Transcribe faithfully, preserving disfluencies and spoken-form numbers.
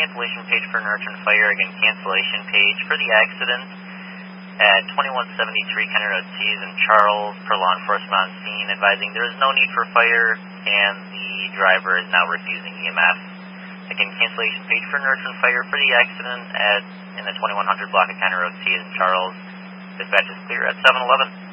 cancellation page for Norton Fire. Again, cancellation page for the accident at twenty-one seventy-three County Road C in Charles per law enforcement on scene, advising there is no need for fire and the driver is now refusing E M S. Again, cancellation page for Norton Fire for the accident at in the twenty-one hundred block of County Road C in Charles. Dispatch is clear at seven eleven.